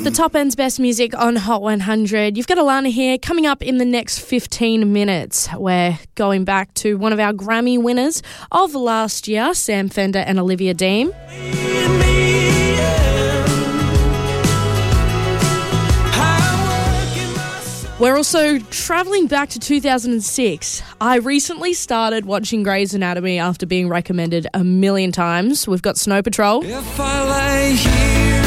The Top End's best music on Hot 100. You've got Alana here. Coming up in the next 15 minutes, we're going back to one of our Grammy winners of last year, Sam Fender and Olivia Dean. We're also travelling back to 2006. I recently started watching Grey's Anatomy after being recommended a million times. We've got Snow Patrol. If I lay here,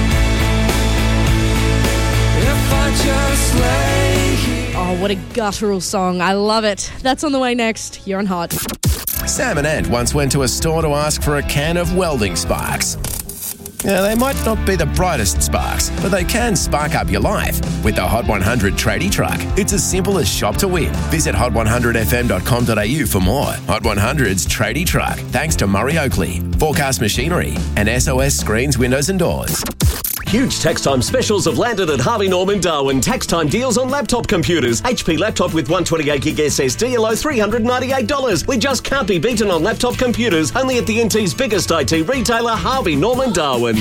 if I just lay here. Oh, what a guttural song. I love it. That's on the way next. You're on Hot. Sam and Ant once went to a store to ask for a can of welding sparks. Yeah, they might not be the brightest sparks, but they can spark up your life with the Hot 100 tradie truck. It's as simple as shop to win. Visit hot100fm.com.au for more. Hot 100's tradie truck, thanks to Murray Oakley, Forecast Machinery, and SOS Screens, Windows and Doors. Huge tax time specials have landed at Harvey Norman Darwin. Tax time deals on laptop computers. HP laptop with 128gig SSD, a low $398. We just can't be beaten on laptop computers. Only at the NT's biggest IT retailer, Harvey Norman Darwin.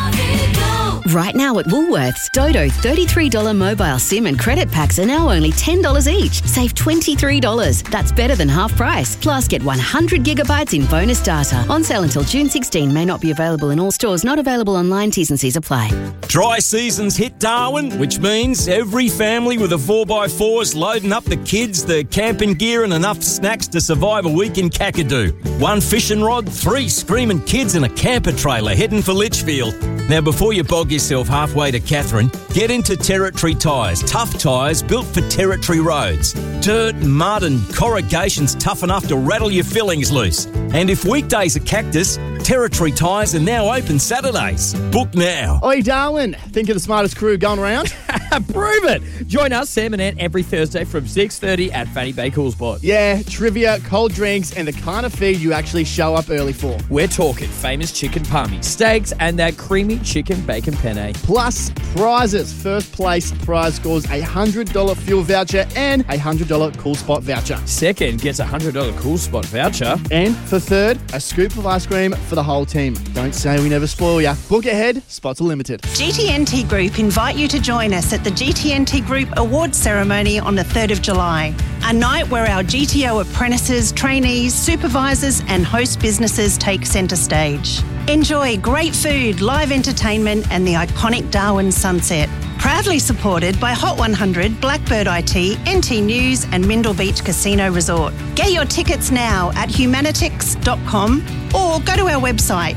Right now at Woolworths, Dodo $33 mobile SIM and credit packs are now only $10 each. Save $23. That's better than half price. Plus, get 100 gigabytes in bonus data. On sale until June 16. May not be available in all stores. Not available online. T's and C's apply. Dry season's hit Darwin, which means every family with a 4x4's loading up the kids, the camping gear and enough snacks to survive a week in Kakadu. One fishing rod, 3 screaming kids and a camper trailer heading for Litchfield. Now, before you bog yourself halfway to Katherine, get into Territory Tyres. Tough tyres built for Territory roads. Dirt, mud and corrugation's tough enough to rattle your fillings loose. And if weekdays are cactus, Territory Tyres are now open Saturdays. Book now. Oi, Darwin. Think you're the smartest crew going around? Prove it. Join us, Sam and Ant, every Thursday from 6:30 at Fanny Bay Cool Spot. Yeah, trivia, cold drinks, and the kind of feed you actually show up early for. We're talking famous chicken palmy, steaks, and that creamy chicken bacon penne. Plus prizes. First place prize scores a $100 fuel voucher and a $100 Cool Spot voucher. Second gets a $100 Cool Spot voucher. And for third, a scoop of ice cream for the whole team. Don't say we never spoil ya. Book ahead, spots are limited. GTNT Group invite you to join us at the GTNT Group Awards Ceremony on the 3rd of July. A night where our GTO apprentices, trainees, supervisors and host businesses take centre stage. Enjoy great food, live entertainment and the iconic Darwin sunset. Proudly supported by Hot 100, Blackbird IT, NT News and Mindle Beach Casino Resort. Get your tickets now at humanitix.com or go to our website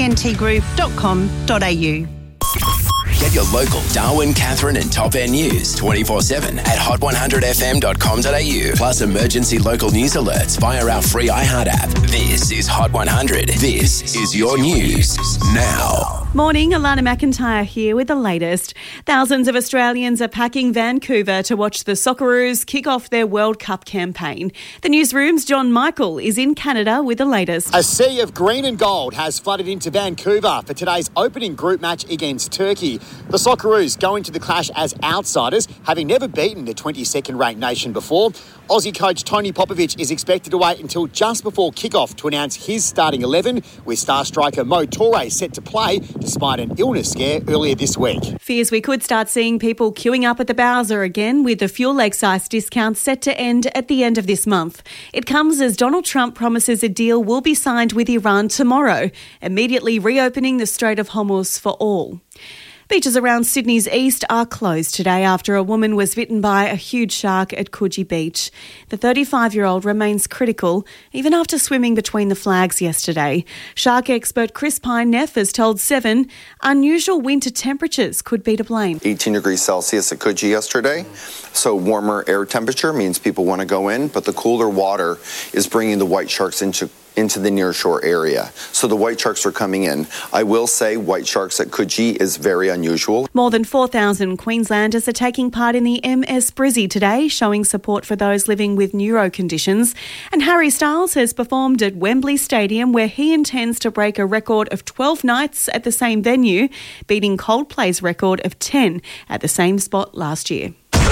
gtntgroup.com.au. Get your local Darwin, Katherine and Top End news 24/7 at hot100fm.com.au. Plus emergency local news alerts via our free iHeart app. This is Hot 100. This is your news now. Morning, Alana McIntyre here with the latest. Thousands of Australians are packing Vancouver to watch the Socceroos kick off their World Cup campaign. The newsroom's John Michael is in Canada with the latest. A sea of green and gold has flooded into Vancouver for today's opening group match against Turkey. The Socceroos go into the clash as outsiders, having never beaten the 22nd ranked nation before. Aussie coach Tony Popovic is expected to wait until just before kick-off to announce his starting 11, with star striker Mo Torre set to play despite an illness scare earlier this week. Fears we could start seeing people queuing up at the Bowser again, with the fuel excise discount set to end at the end of this month. It comes as Donald Trump promises a deal will be signed with Iran tomorrow, immediately reopening the Strait of Hormuz for all. Beaches around Sydney's east are closed today after a woman was bitten by a huge shark at Coogee Beach. The 35-year-old remains critical, even after swimming between the flags yesterday. Shark expert Chris Pine-Neff has told Seven unusual winter temperatures could be to blame. 18 degrees Celsius at Coogee yesterday, so warmer air temperature means people want to go in, but the cooler water is bringing the white sharks into the nearshore area. So the white sharks are coming in. I will say white sharks at Coogee is very unusual. More than 4,000 Queenslanders are taking part in the MS Brizzy today, showing support for those living with neuro conditions. And Harry Styles has performed at Wembley Stadium, where he intends to break a record of 12 nights at the same venue, beating Coldplay's record of 10 at the same spot last year.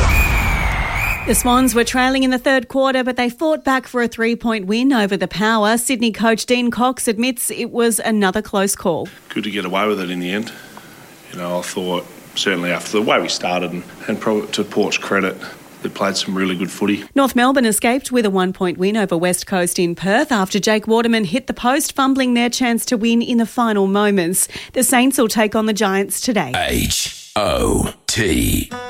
The Swans were trailing in the third quarter, but they fought back for a 3-point win over the Power. Sydney coach Dean Cox admits it was another close call. Good to get away with it in the end. I thought certainly after the way we started, and probably to Port's credit, they played some really good footy. North Melbourne escaped with a 1-point win over West Coast in Perth after Jake Waterman hit the post, fumbling their chance to win in the final moments. The Saints will take on the Giants today. HOT.